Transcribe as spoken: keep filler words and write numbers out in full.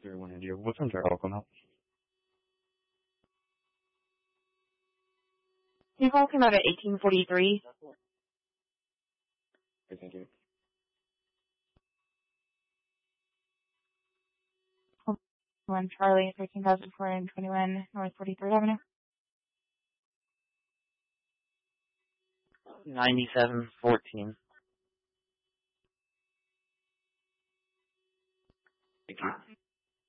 zero one India. What's on our call now? Your call came out at eighteen forty-three. Okay, thank you. One Charlie, thirteen thousand four hundred twenty-one North forty-third Avenue. ninety-seven fourteen.